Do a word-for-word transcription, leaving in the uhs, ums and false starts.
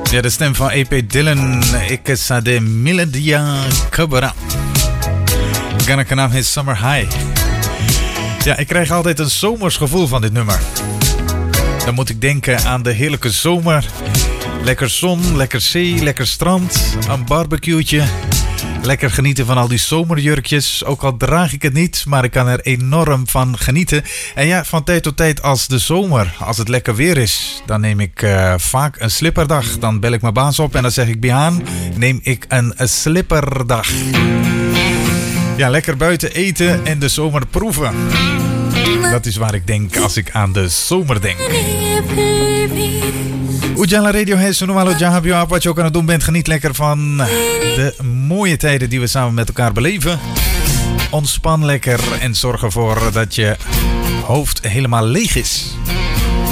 Ja, de stem van E P Dylan. Ik sa de Melodia Cabra. Gonna naam is Summer High. Ja, ik krijg altijd een zomers gevoel van dit nummer. Dan moet ik denken aan de heerlijke zomer. Lekker zon, lekker zee, lekker strand. Een barbecue'tje. Lekker genieten van al die zomerjurkjes. Ook al draag ik het niet, maar ik kan er enorm van genieten. En ja, van tijd tot tijd als de zomer, als het lekker weer is, dan neem ik uh, vaak een slipperdag. Dan bel ik mijn baas op en dan zeg ik, Bihaan, neem ik een, een slipperdag. Ja, lekker buiten eten en de zomer proeven. Dat is waar ik denk als ik aan de zomer denk. Ujala Radio Heso Numalo Jahabio, wat je ook aan het doen bent, geniet lekker van de mooie tijden die we samen met elkaar beleven. Ontspan lekker en zorg ervoor dat je hoofd helemaal leeg is.